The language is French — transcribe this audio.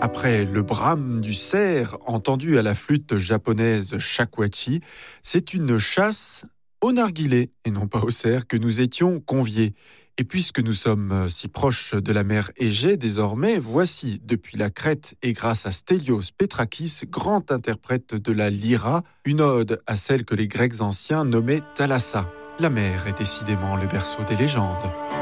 Après le brame du cerf entendu à la flûte japonaise shakuhachi, c'est une chasse au narguilé et non pas au cerf que nous étions conviés. Et puisque nous sommes si proches de la mer Égée désormais, voici depuis la Crète et grâce à Stelios Petrakis, grand interprète de la lyra, une ode à celle que les Grecs anciens nommaient Thalassa. La mer est décidément le berceau des légendes.